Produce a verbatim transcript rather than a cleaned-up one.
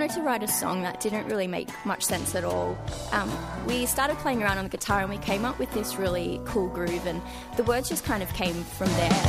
wanted to write a song that didn't really make much sense at all. Um, we started playing around on the guitar and we came up with this really cool groove, and the words just kind of came from there.